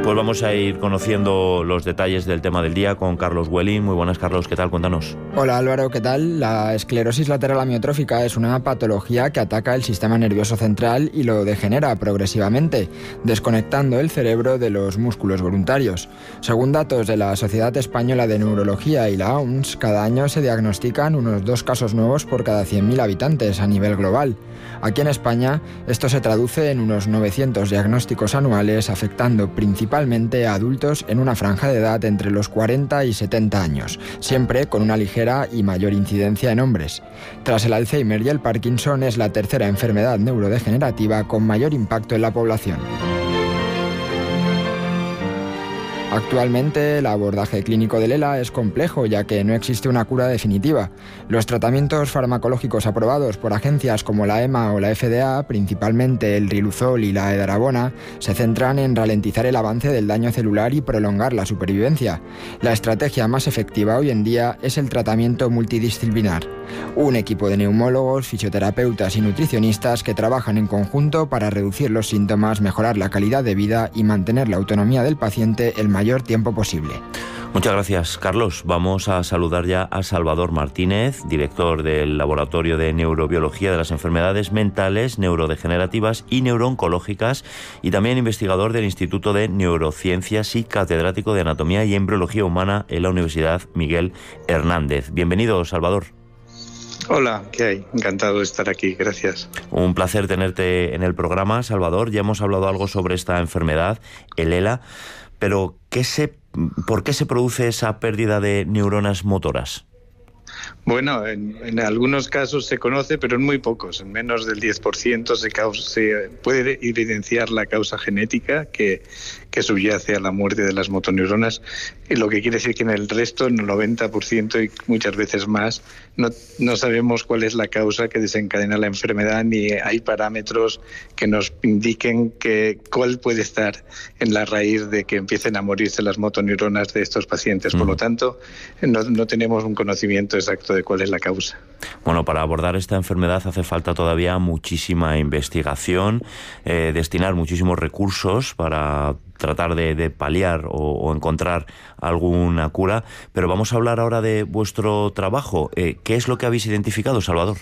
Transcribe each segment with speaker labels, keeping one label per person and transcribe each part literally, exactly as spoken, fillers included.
Speaker 1: Pues vamos a ir conociendo los detalles del tema del día con Carlos Welling. Muy buenas, Carlos, ¿qué tal? Cuéntanos.
Speaker 2: Hola Álvaro, ¿qué tal? La esclerosis lateral amiotrófica es una patología que ataca el sistema nervioso central y lo degenera progresivamente, desconectando el cerebro de los músculos voluntarios. Según datos de la Sociedad Española de Neurología y la O M S, cada año se diagnostican unos dos casos nuevos por cada cien mil habitantes a nivel global. Aquí en España, esto se traduce en unos novecientos diagnósticos anuales, afectando principalmente a adultos en una franja de edad entre los cuarenta y setenta años, siempre con una ligera y mayor incidencia en hombres. Tras el Alzheimer y el Parkinson, es la tercera enfermedad neurodegenerativa con mayor impacto en la población. Actualmente, el abordaje clínico del ELA es complejo, ya que no existe una cura definitiva. Los tratamientos farmacológicos aprobados por agencias como la E M A o la F D A, principalmente el riluzol y la edarabona, se centran en ralentizar el avance del daño celular y prolongar la supervivencia. La estrategia más efectiva hoy en día es el tratamiento multidisciplinar. Un equipo de neumólogos, fisioterapeutas y nutricionistas que trabajan en conjunto para reducir los síntomas, mejorar la calidad de vida y mantener la autonomía del paciente el mayor tiempo posible.
Speaker 1: Muchas gracias, Carlos. Vamos a saludar ya a Salvador Martínez, director del Laboratorio de Neurobiología de las Enfermedades Mentales, Neurodegenerativas y Neurooncológicas, y también investigador del Instituto de Neurociencias y catedrático de Anatomía y Embriología Humana en la Universidad Miguel Hernández. Bienvenido, Salvador.
Speaker 3: Hola, ¿qué hay? Encantado de estar aquí, gracias.
Speaker 1: Un placer tenerte en el programa, Salvador. Ya hemos hablado algo sobre esta enfermedad, el ELA, pero ¿qué se, ¿por qué se produce esa pérdida de neuronas motoras?
Speaker 3: Bueno, en, en algunos casos se conoce, pero en muy pocos. En menos del diez por ciento se, causa, se puede evidenciar la causa genética que, que subyace a la muerte de las motoneuronas, y lo que quiere decir que en el resto, en el noventa por ciento y muchas veces más, no, no sabemos cuál es la causa que desencadena la enfermedad, ni hay parámetros que nos indiquen que, cuál puede estar en la raíz de que empiecen a morirse las motoneuronas de estos pacientes. Por lo tanto, no, no tenemos un conocimiento exacto de cuál es la causa.
Speaker 1: Bueno, para abordar esta enfermedad hace falta todavía muchísima investigación, eh, destinar muchísimos recursos para tratar de, de paliar o, o encontrar alguna cura, pero vamos a hablar ahora de vuestro trabajo. Eh, ¿Qué es lo que habéis identificado, Salvador?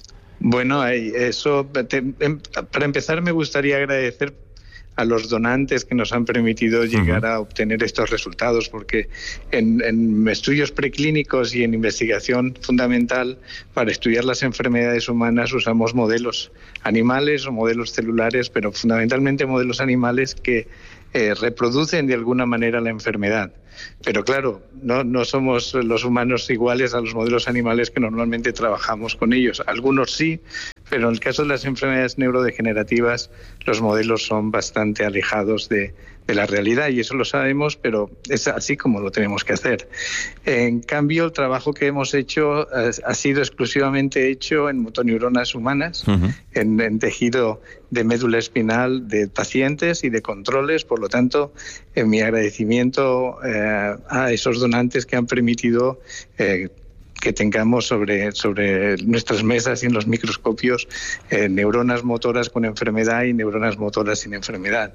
Speaker 3: Bueno, eso, te, para empezar me gustaría agradecer a los donantes que nos han permitido llegar uh-huh. a obtener estos resultados, porque en, en estudios preclínicos y en investigación fundamental para estudiar las enfermedades humanas usamos modelos animales o modelos celulares, pero fundamentalmente modelos animales que eh, reproducen de alguna manera la enfermedad. Pero claro, no, no somos los humanos iguales a los modelos animales que normalmente trabajamos con ellos. Algunos sí, pero en el caso de las enfermedades neurodegenerativas los modelos son bastante alejados de, de la realidad, y eso lo sabemos, pero es así como lo tenemos que hacer. En cambio, el trabajo que hemos hecho ha, ha sido exclusivamente hecho en motoneuronas humanas, uh-huh. en, en tejido de médula espinal de pacientes y de controles. Por lo tanto, en mi agradecimiento eh, a esos donantes que han permitido eh, que tengamos sobre, sobre nuestras mesas y en los microscopios eh, neuronas motoras con enfermedad y neuronas motoras sin enfermedad.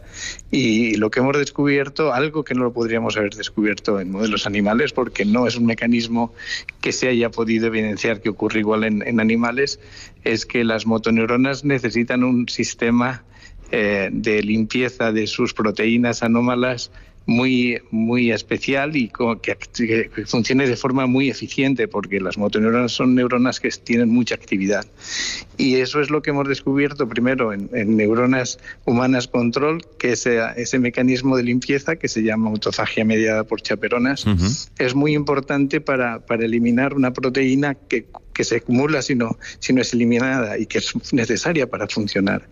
Speaker 3: Y lo que hemos descubierto, algo que no lo podríamos haber descubierto en modelos animales, porque no es un mecanismo que se haya podido evidenciar que ocurre igual en, en animales, es que las motoneuronas necesitan un sistema eh, de limpieza de sus proteínas anómalas muy muy especial y que, que funcione de forma muy eficiente, porque las motoneuronas son neuronas que tienen mucha actividad. Y eso es lo que hemos descubierto primero en, en neuronas humanas control, que ese, ese mecanismo de limpieza que se llama autofagia mediada por chaperonas uh-huh. es muy importante para, para eliminar una proteína que que se acumula si no, si no es eliminada y que es necesaria para funcionar.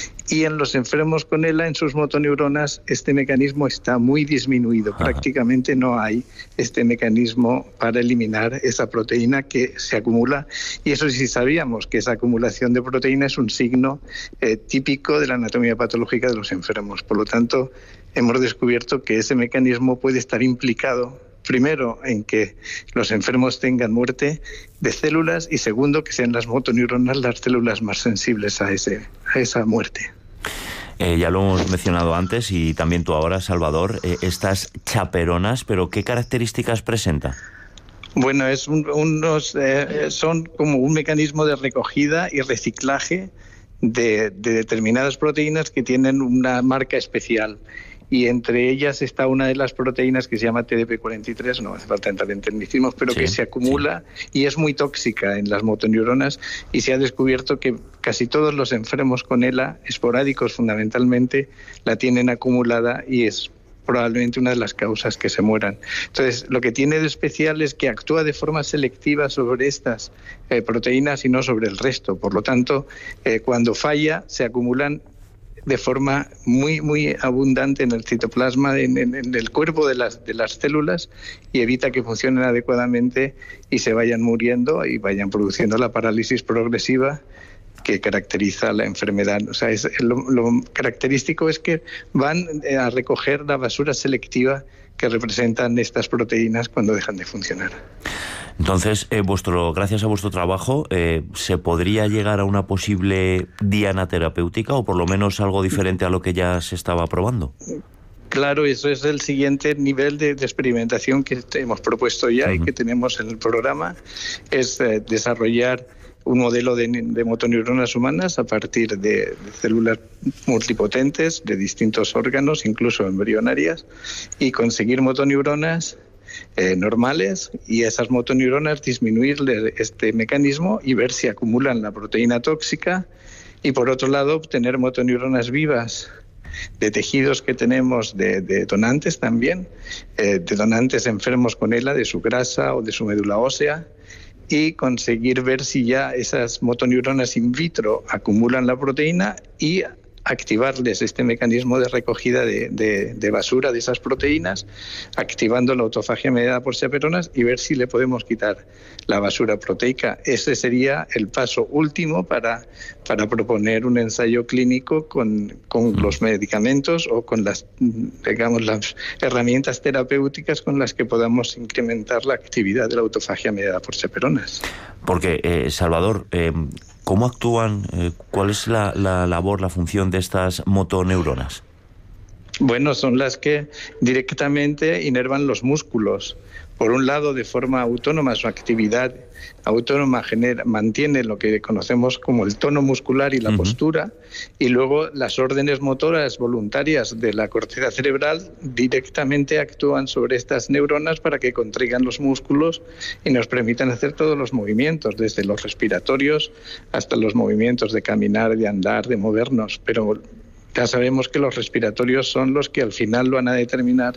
Speaker 3: Y en los enfermos con ELA, en sus motoneuronas, este mecanismo está muy disminuido. Ajá. Prácticamente no hay este mecanismo para eliminar esa proteína que se acumula. Y eso sí sabíamos, que esa acumulación de proteína es un signo eh, típico de la anatomía patológica de los enfermos. Por lo tanto, hemos descubierto que ese mecanismo puede estar implicado, primero, en que los enfermos tengan muerte de células, y segundo, que sean las motoneuronas las células más sensibles a, ese, a esa muerte.
Speaker 1: Eh, ya lo hemos mencionado antes y también tú ahora, Salvador, eh, estas chaperonas, pero ¿qué características presenta?
Speaker 3: Bueno, es un, unos, eh, son como un mecanismo de recogida y reciclaje de, de determinadas proteínas que tienen una marca especial. Y entre ellas está una de las proteínas que se llama T D P cuarenta y tres, no hace falta entrar en tecnicismos, pero sí, que se acumula sí. y es muy tóxica en las motoneuronas, y se ha descubierto que casi todos los enfermos con ELA, esporádicos fundamentalmente, la tienen acumulada y es probablemente una de las causas que se mueran. Entonces, lo que tiene de especial es que actúa de forma selectiva sobre estas eh, proteínas y no sobre el resto. Por lo tanto, eh, cuando falla, se acumulan de forma muy muy abundante en el citoplasma, en, en, en el cuerpo de las de las células, y evita que funcionen adecuadamente y se vayan muriendo y vayan produciendo la parálisis progresiva que caracteriza la enfermedad. O sea, es, lo, lo característico es que van a recoger la basura selectiva que representan estas proteínas cuando dejan de funcionar.
Speaker 1: Entonces, eh, vuestro, gracias a vuestro trabajo, eh, ¿se podría llegar a una posible diana terapéutica o por lo menos algo diferente a lo que ya se estaba probando?
Speaker 3: Claro, eso es el siguiente nivel de, de experimentación que hemos propuesto ya uh-huh. y que tenemos en el programa, es eh, desarrollar un modelo de, de motoneuronas humanas a partir de, de células multipotentes de distintos órganos, incluso embrionarias, y conseguir motoneuronas Eh, normales, y esas motoneuronas disminuirle este mecanismo y ver si acumulan la proteína tóxica, y por otro lado obtener motoneuronas vivas de tejidos que tenemos de, de donantes también, eh, de donantes enfermos con ELA, de su grasa o de su médula ósea, y conseguir ver si ya esas motoneuronas in vitro acumulan la proteína y activarles este mecanismo de recogida de, de, de basura de esas proteínas, activando la autofagia mediada por chaperonas, y ver si le podemos quitar la basura proteica. Ese sería el paso último para, para proponer un ensayo clínico con, con los medicamentos o con las, digamos, las herramientas terapéuticas con las que podamos incrementar la actividad de la autofagia mediada por chaperonas.
Speaker 1: Porque, eh, Salvador, eh, ¿cómo actúan? Eh, ¿Cuál es la, la labor, la función de estas motoneuronas?
Speaker 3: Bueno, son las que directamente inervan los músculos. Por un lado, de forma autónoma, su actividad autónoma genera, mantiene lo que conocemos como el tono muscular y la uh-huh. postura, y luego las órdenes motoras voluntarias de la corteza cerebral directamente actúan sobre estas neuronas para que contraigan los músculos y nos permitan hacer todos los movimientos, desde los respiratorios hasta los movimientos de caminar, de andar, de movernos. Pero ya sabemos que los respiratorios son los que al final lo van a determinar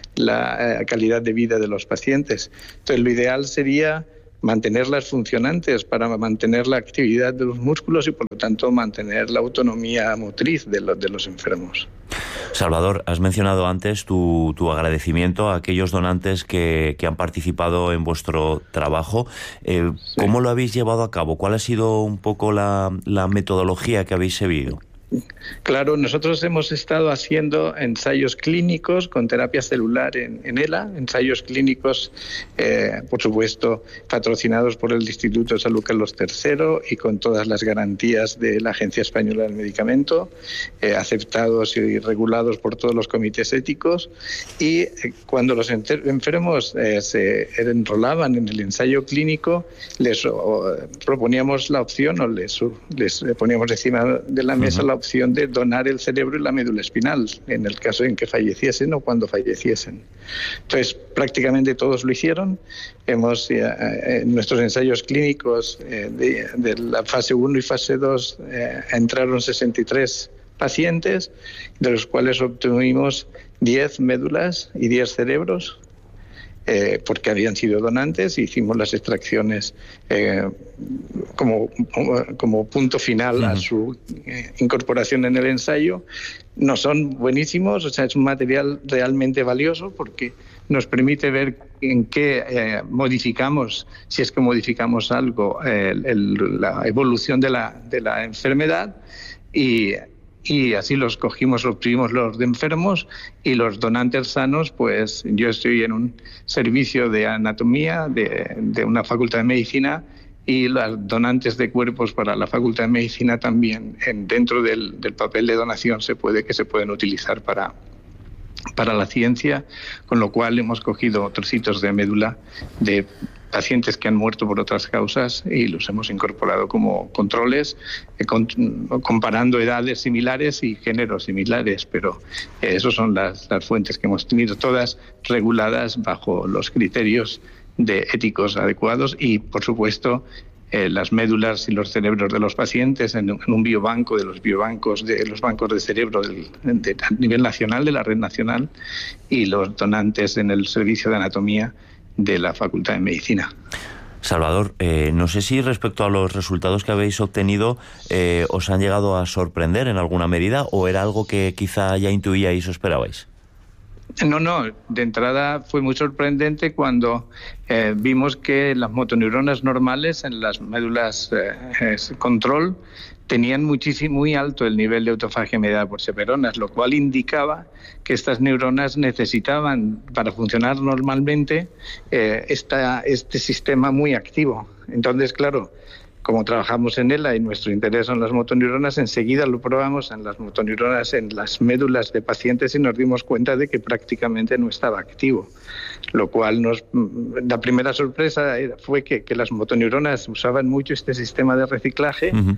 Speaker 3: la eh, calidad de vida de los pacientes. Entonces, lo ideal sería mantenerlas funcionantes para mantener la actividad de los músculos y, por lo tanto, mantener la autonomía motriz de, lo, de los enfermos.
Speaker 1: Salvador, has mencionado antes tu, tu agradecimiento a aquellos donantes que, que han participado en vuestro trabajo. Eh, sí. ¿Cómo lo habéis llevado a cabo? ¿Cuál ha sido un poco la, la metodología que habéis seguido?
Speaker 3: Claro, nosotros hemos estado haciendo ensayos clínicos con terapia celular en, en ELA, ensayos clínicos, eh, por supuesto, patrocinados por el Instituto de Salud Carlos tercero y con todas las garantías de la Agencia Española del Medicamento, eh, aceptados y regulados por todos los comités éticos. Y eh, cuando los enfermos eh, se enrolaban en el ensayo clínico, les o, proponíamos la opción o les, les poníamos encima de la mesa uh-huh. la opción de donar el cerebro y la médula espinal, en el caso en que falleciesen o cuando falleciesen. Entonces, prácticamente todos lo hicieron. Hemos, eh, en nuestros ensayos clínicos eh, de, de la fase uno y fase dos eh, entraron sesenta y tres pacientes, de los cuales obtuvimos diez médulas y diez cerebros, Eh, porque habían sido donantes, y hicimos las extracciones eh, como, como punto final uh-huh. a su eh, incorporación en el ensayo. No son buenísimos, o sea, es un material realmente valioso porque nos permite ver en qué eh, modificamos, si es que modificamos algo, eh, el, la evolución de la, de la enfermedad, y Y así los cogimos, obtuvimos los de enfermos, y los donantes sanos, pues yo estoy en un servicio de anatomía de, de una facultad de medicina y las donantes de cuerpos para la Facultad de Medicina también, en, dentro del, del papel de donación, se puede que se pueden utilizar para, para la ciencia, con lo cual hemos cogido trocitos de médula de pacientes que han muerto por otras causas y los hemos incorporado como controles, eh, con, comparando edades similares y géneros similares, pero eh, esas son las, las fuentes que hemos tenido, todas reguladas bajo los criterios de éticos adecuados y, por supuesto, eh, las médulas y los cerebros de los pacientes en, en un biobanco de los biobancos de los bancos de cerebro del, de, a nivel nacional, de la red nacional, y los donantes en el servicio de anatomía de la Facultad de Medicina.
Speaker 1: Salvador, eh, no sé si respecto a los resultados que habéis obtenido eh, os han llegado a sorprender en alguna medida o era algo que quizá ya intuíais o esperabais.
Speaker 3: No, no, de entrada fue muy sorprendente cuando eh, vimos que las motoneuronas normales en las médulas eh, control tenían muchísimo, muy alto el nivel de autofagia mediada por chaperonas, lo cual indicaba que estas neuronas necesitaban, para funcionar normalmente, eh, esta, este sistema muy activo. Entonces, claro, como trabajamos en ELA y nuestro interés son las motoneuronas, enseguida lo probamos en las motoneuronas, en las médulas de pacientes y nos dimos cuenta de que prácticamente no estaba activo. Lo cual nos, la primera sorpresa fue que, que las motoneuronas usaban mucho este sistema de reciclaje. Uh-huh.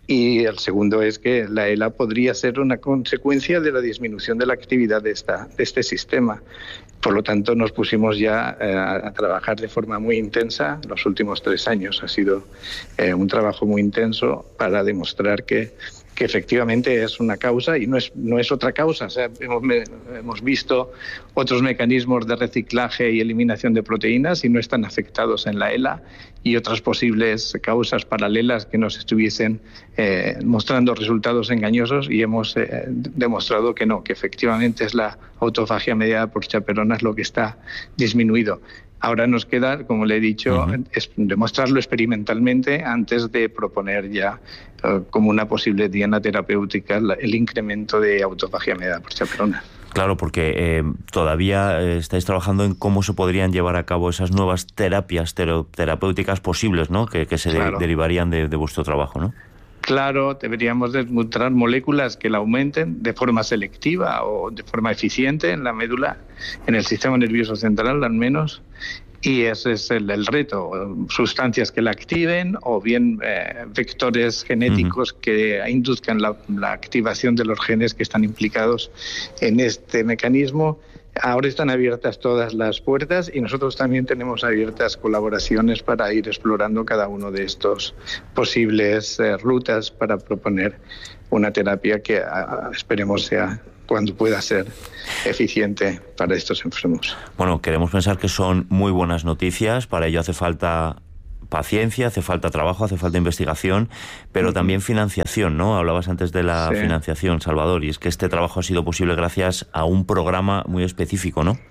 Speaker 3: Y el segundo es que la ELA podría ser una consecuencia de la disminución de la actividad de, esta, de este sistema. Por lo tanto, nos pusimos ya eh, a trabajar de forma muy intensa los últimos tres años. Ha sido eh, un trabajo muy intenso para demostrar que, que efectivamente es una causa y no es, no es otra causa. O sea, hemos, hemos visto otros mecanismos de reciclaje y eliminación de proteínas y no están afectados en la ELA, y otras posibles causas paralelas que nos estuviesen eh, mostrando resultados engañosos, y hemos eh, demostrado que no, que efectivamente es la autofagia mediada por chaperonas lo que está disminuido. Ahora nos queda, como le he dicho, uh-huh. es demostrarlo experimentalmente antes de proponer ya uh, como una posible diana terapéutica la, el incremento de autofagia mediada por chaperonas.
Speaker 1: Claro, porque eh, todavía eh, estáis trabajando en cómo se podrían llevar a cabo esas nuevas terapias tero- terapéuticas posibles, ¿no? Que, que se claro. de- derivarían de, de vuestro trabajo, ¿no?
Speaker 3: Claro, deberíamos encontrar moléculas que la aumenten de forma selectiva o de forma eficiente en la médula, en el sistema nervioso central al menos, y ese es el, el reto, sustancias que la activen o bien eh, vectores genéticos uh-huh. que induzcan la, la activación de los genes que están implicados en este mecanismo. Ahora están abiertas todas las puertas y nosotros también tenemos abiertas colaboraciones para ir explorando cada uno de estos posibles eh, rutas para proponer una terapia que a, esperemos sea cuando pueda ser eficiente para estos enfermos.
Speaker 1: Bueno, queremos pensar que son muy buenas noticias, para ello hace falta paciencia, hace falta trabajo, hace falta investigación, pero uh-huh. también financiación, ¿no? Hablabas antes de la sí. financiación, Salvador, y es que este trabajo ha sido posible gracias a un programa muy específico, ¿no?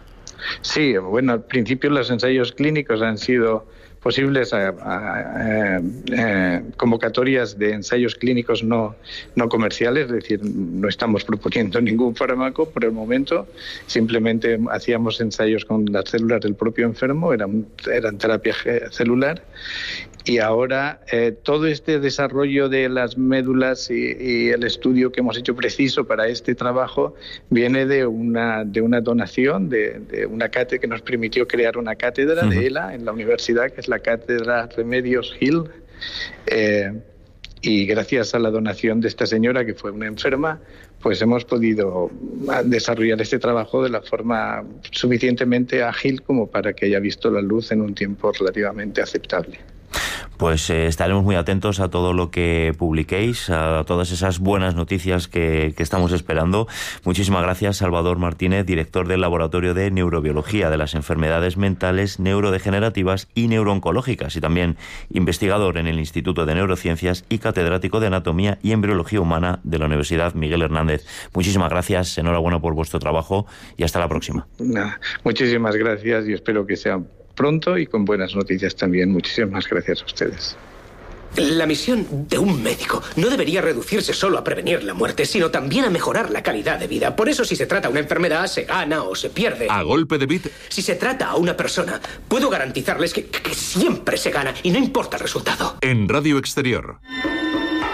Speaker 3: Sí, bueno, al principio los ensayos clínicos han sido posibles a, a, a, a convocatorias de ensayos clínicos no, no comerciales, es decir, no estamos proponiendo ningún fármaco por el momento, simplemente hacíamos ensayos con las células del propio enfermo, eran, eran terapia celular, y ahora eh, todo este desarrollo de las médulas y, y el estudio que hemos hecho preciso para este trabajo viene de una, de una donación, de, de una cátedra que nos permitió crear una cátedra uh-huh. de ELA en la universidad, que es la Cátedra Remedios Hill, eh, y gracias a la donación de esta señora, que fue una enferma, pues hemos podido desarrollar este trabajo de la forma suficientemente ágil como para que haya visto la luz en un tiempo relativamente aceptable.
Speaker 1: Pues eh, estaremos muy atentos a todo lo que publiquéis, a todas esas buenas noticias que, que estamos esperando. Muchísimas gracias, Salvador Martínez, director del Laboratorio de Neurobiología de las Enfermedades Mentales, Neurodegenerativas y Neurooncológicas, y también investigador en el Instituto de Neurociencias y catedrático de Anatomía y Embriología Humana de la Universidad Miguel Hernández. Muchísimas gracias, enhorabuena por vuestro trabajo y hasta la próxima.
Speaker 3: Nah, muchísimas gracias y espero que sea pronto y con buenas noticias también. Muchísimas gracias a ustedes.
Speaker 4: La misión de un médico no debería reducirse solo a prevenir la muerte, sino también a mejorar la calidad de vida. Por eso, si se trata a una enfermedad, se gana o se pierde.
Speaker 5: A golpe de bit.
Speaker 4: Si se trata a una persona, puedo garantizarles que, que siempre se gana y no importa el resultado.
Speaker 5: En Radio Exterior.